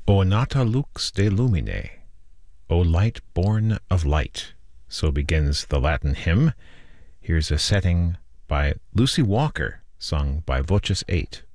O nata lux de lumine, O light born of light. So begins the Latin hymn. Here's a setting by Lucy Walker, sung by Voces 8.